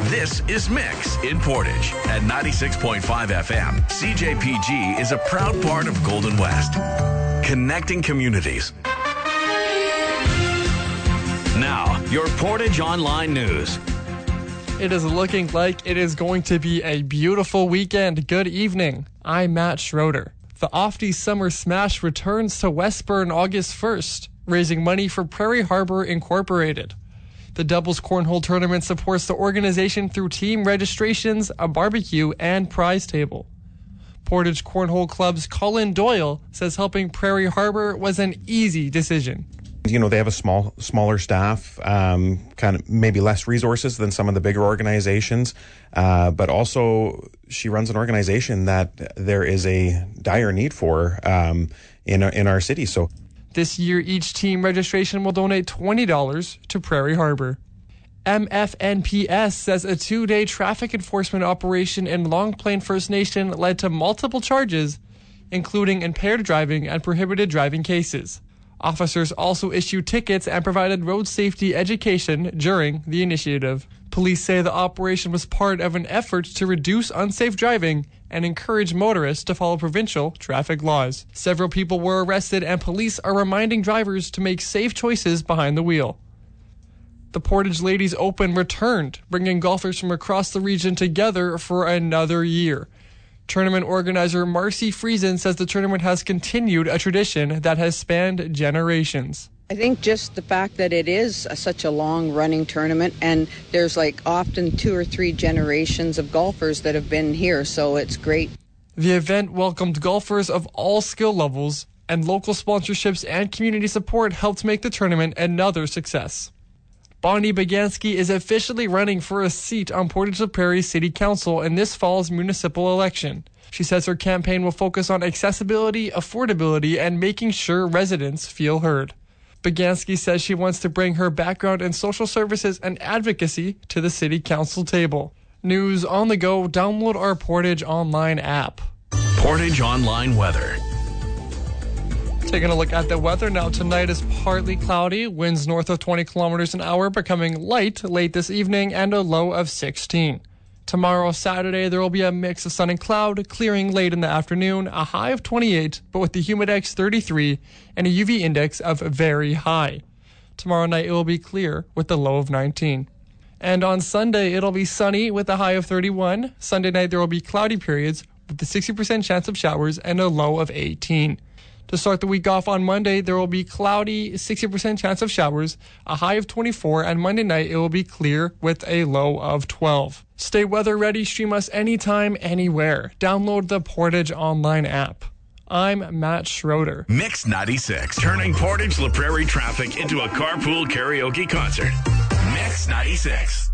This is Mix in Portage at 96.5 FM. CJPG is a proud part of Golden West, connecting communities. Now, your Portage Online News. It is looking like it is going to be a beautiful weekend. Good evening. I'm Matt Schroeder. The Ofty Summer Smash returns to Westburn August 1st, raising money for Prairie Harbor Incorporated. The doubles cornhole tournament supports the organization through team registrations, a barbecue, and prize table. Portage Cornhole Club's Colin Doyle says helping Prairie Harbor was an easy decision. You know, they have a smaller staff, kind of maybe less resources than some of the bigger organizations. But also she runs an organization that there is a dire need for in our city. So this year, each team registration will donate $20 to Prairie Harbor. MFNPS says a 2-day traffic enforcement operation in Long Plain First Nation led to multiple charges, including impaired driving and prohibited driving cases. Officers also issued tickets and provided road safety education during the initiative. Police say the operation was part of an effort to reduce unsafe driving and encourage motorists to follow provincial traffic laws. Several people were arrested, and police are reminding drivers to make safe choices behind the wheel. The Portage Ladies Open returned, bringing golfers from across the region together for another year. Tournament organizer Marcy Friesen says the tournament has continued a tradition that has spanned generations. I think just the fact that it is such a long-running tournament, and there's often 2 or 3 generations of golfers that have been here, so it's great. The event welcomed golfers of all skill levels, and local sponsorships and community support helped make the tournament another success. Bonnie Baganski is officially running for a seat on Portage la Prairie City Council in this fall's municipal election. She says her campaign will focus on accessibility, affordability, and making sure residents feel heard. Baganski says she wants to bring her background in social services and advocacy to the City Council table. News on the go, download our Portage Online app. Portage Online weather. Taking a look at the weather now. Tonight is partly cloudy, winds north of 20 kilometers an hour, becoming light late this evening, and a low of 16. Tomorrow, Saturday, there will be a mix of sun and cloud, clearing late in the afternoon, a high of 28, but with the humidex 33 and a UV index of very high. Tomorrow night, it will be clear with the low of 19. And on Sunday, it'll be sunny with a high of 31. Sunday night, there will be cloudy periods with a 60% chance of showers and a low of 18. To start the week off on Monday, there will be cloudy, 60% chance of showers, a high of 24, and Monday night it will be clear with a low of 12. Stay weather ready, stream us anytime, anywhere. Download the Portage Online app. I'm Matt Schroeder. Mix 96, turning Portage la Prairie traffic into a carpool karaoke concert. Mix 96.